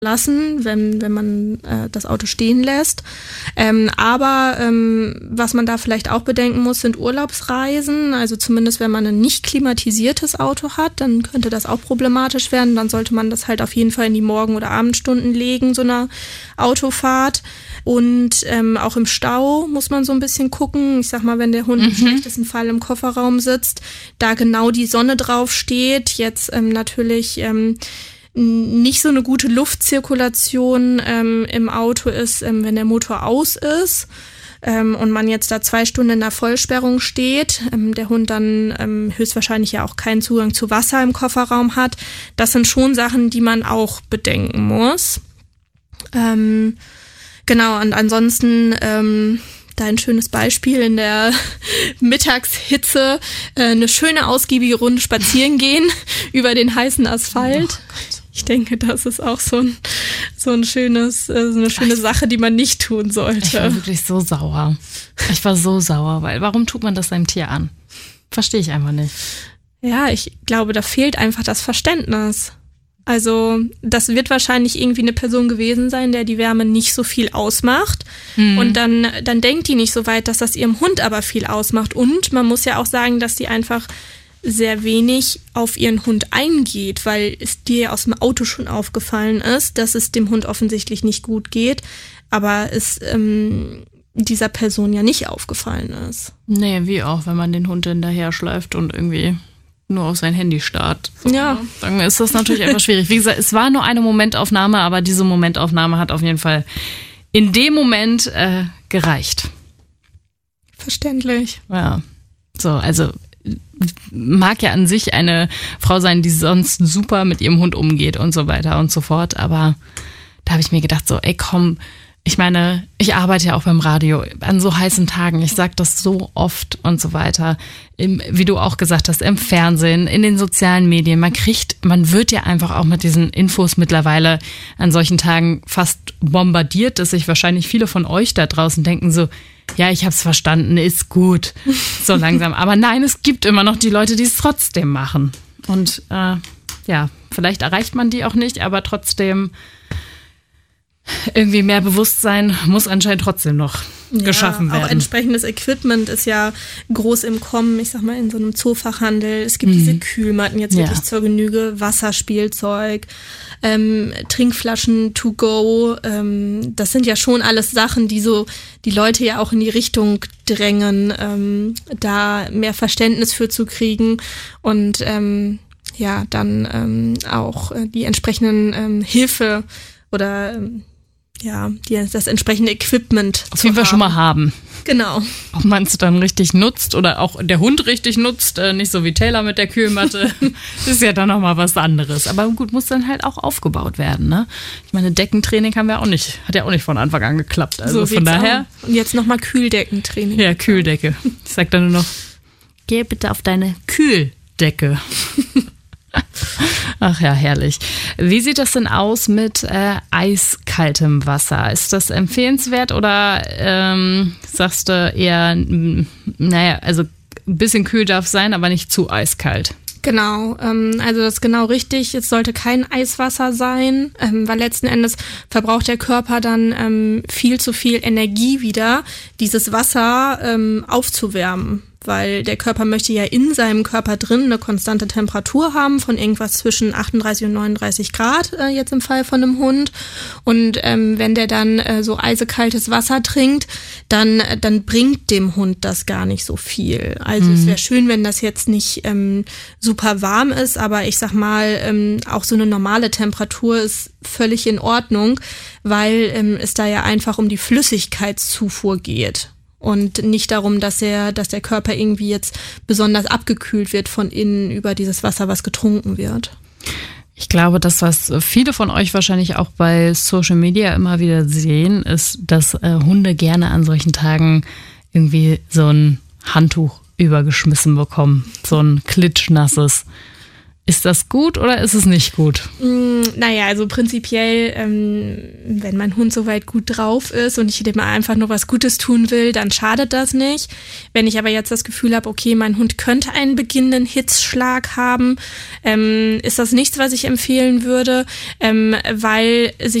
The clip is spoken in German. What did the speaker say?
lassen, wenn man das Auto stehen lässt. Aber was man da vielleicht auch bedenken muss, sind Urlaubsreisen. Also zumindest wenn man ein nicht klimatisiertes Auto hat, dann könnte das auch problematisch werden. Dann sollte man das halt auf jeden Fall in die Morgen- oder Abendstunden legen, so eine Autofahrt. Und auch im Stau muss man so ein bisschen gucken. Ich sag mal, wenn der Hund im schlechtesten Fall im Kofferraum sitzt, da genau die Sonne drauf steht. Jetzt natürlich nicht so eine gute Luftzirkulation im Auto ist, wenn der Motor aus ist und man jetzt da 2 Stunden in der Vollsperrung steht, der Hund dann höchstwahrscheinlich ja auch keinen Zugang zu Wasser im Kofferraum hat. Das sind schon Sachen, die man auch bedenken muss. Genau, und ansonsten da ein schönes Beispiel in der Mittagshitze, eine schöne ausgiebige Runde spazieren gehen über den heißen Asphalt. Ich denke, das ist auch so eine schöne Sache, die man nicht tun sollte. Ich war wirklich so sauer. Ich war so sauer, weil warum tut man das seinem Tier an? Verstehe ich einfach nicht. Ja, ich glaube, da fehlt einfach das Verständnis. Also das wird wahrscheinlich irgendwie eine Person gewesen sein, der die Wärme nicht so viel ausmacht. Und dann denkt die nicht so weit, dass das ihrem Hund aber viel ausmacht. Und man muss ja auch sagen, dass die einfach sehr wenig auf ihren Hund eingeht, weil es dir ja aus dem Auto schon aufgefallen ist, dass es dem Hund offensichtlich nicht gut geht, aber es dieser Person ja nicht aufgefallen ist. Nee, wie auch, wenn man den Hund hinterher schleift und irgendwie nur auf sein Handy starrt. So, ja. Ne? Dann ist das natürlich etwas schwierig. Wie gesagt, es war nur eine Momentaufnahme, aber diese Momentaufnahme hat auf jeden Fall in dem Moment gereicht. Verständlich. Ja, so, also mag ja an sich eine Frau sein, die sonst super mit ihrem Hund umgeht und so weiter und so fort, aber da habe ich mir gedacht so, ey komm, ich meine, ich arbeite ja auch beim Radio an so heißen Tagen, ich sage das so oft und so weiter, wie du auch gesagt hast, im Fernsehen, in den sozialen Medien, man wird ja einfach auch mit diesen Infos mittlerweile an solchen Tagen fast bombardiert, dass sich wahrscheinlich viele von euch da draußen denken so, ja, ich hab's verstanden, ist gut, so langsam. Aber nein, es gibt immer noch die Leute, die es trotzdem machen. Und ja, vielleicht erreicht man die auch nicht, aber trotzdem irgendwie mehr Bewusstsein muss anscheinend trotzdem noch geschaffen werden. Auch entsprechendes Equipment ist ja groß im Kommen, ich sag mal in so einem Zoofachhandel. Es gibt diese Kühlmatten jetzt wirklich zur Genüge, Wasserspielzeug, Trinkflaschen to go. Das sind ja schon alles Sachen, die so die Leute ja auch in die Richtung drängen, da mehr Verständnis für zu kriegen und ja, dann auch die entsprechenden Hilfe oder ja, das entsprechende Equipment auf jeden Fall schon mal haben. Genau. Ob man es dann richtig nutzt oder auch der Hund richtig nutzt, nicht so wie Taylor mit der Kühlmatte, ist ja dann nochmal was anderes. Aber gut, muss dann halt auch aufgebaut werden, ne? Ich meine, Deckentraining hat ja auch nicht von Anfang an geklappt. Also so von daher. Auch. Und jetzt nochmal Kühldeckentraining. Ja, Kühldecke. Ich sag dann nur noch, geh bitte auf deine Kühldecke. Ach ja, herrlich. Wie sieht das denn aus mit eiskaltem Wasser? Ist das empfehlenswert oder sagst du eher, naja, also ein bisschen kühl darf es sein, aber nicht zu eiskalt? Genau, also das ist genau richtig. Es sollte kein Eiswasser sein, weil letzten Endes verbraucht der Körper dann viel zu viel Energie wieder, dieses Wasser aufzuwärmen. Weil der Körper möchte ja in seinem Körper drin eine konstante Temperatur haben von irgendwas zwischen 38 und 39 Grad, jetzt im Fall von einem Hund. Und wenn der dann so eisekaltes Wasser trinkt, dann bringt dem Hund das gar nicht so viel. Also es wäre schön, wenn das jetzt nicht super warm ist, aber ich sag mal, auch so eine normale Temperatur ist völlig in Ordnung, weil es da ja einfach um die Flüssigkeitszufuhr geht. Und nicht darum, dass der Körper irgendwie jetzt besonders abgekühlt wird von innen über dieses Wasser, was getrunken wird. Ich glaube, das, was viele von euch wahrscheinlich auch bei Social Media immer wieder sehen, ist, dass Hunde gerne an solchen Tagen irgendwie so ein Handtuch übergeschmissen bekommen. So ein klitschnasses. Ist das gut oder ist es nicht gut? Naja, also prinzipiell, wenn mein Hund soweit gut drauf ist und ich dem einfach nur was Gutes tun will, dann schadet das nicht. Wenn ich aber jetzt das Gefühl habe, okay, mein Hund könnte einen beginnenden Hitzschlag haben, ist das nichts, was ich empfehlen würde, weil sich